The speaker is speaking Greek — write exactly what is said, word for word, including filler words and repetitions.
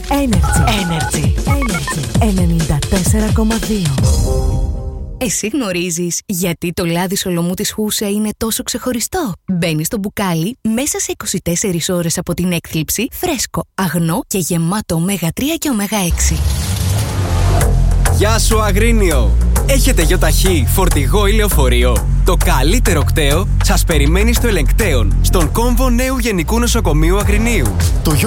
Energy. Energy. Energy. ενενήντα τέσσερα κόμμα δύο. Εσύ γνωρίζεις γιατί το λάδι σολομού της Χούσα είναι τόσο ξεχωριστό? Μπαίνει στο μπουκάλι μέσα σε είκοσι τέσσερις ώρες από την έκθλιψη, φρέσκο, αγνό και γεμάτο ωμέγα τρία και ωμέγα έξι. Γεια σου Αγρίνιο! Έχετε γιοταχή, φορτηγό ή λεωφορείο? Το καλύτερο κταίο σας περιμένει στο Ελεγκτέον, στον κόμβο νέου Γενικού Νοσοκομείου Αγρινίου. Το